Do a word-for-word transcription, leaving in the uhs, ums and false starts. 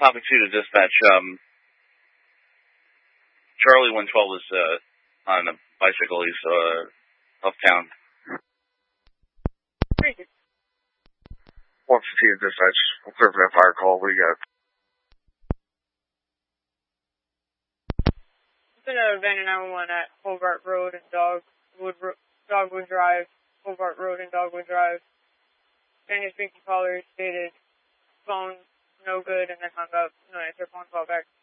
Topic two to dispatch. Um, Charlie one twelve is uh, on a bicycle. He's uh, uptown. one fifteen dispatch. We'll clear for that fire call. What do you got? It's been an abandoned nine one one at Hobart Road and Dogwood, Dogwood Drive. Hobart Road and Dogwood Drive. Spanish speaking caller stated phone no good and then hung up. No answer phone call back.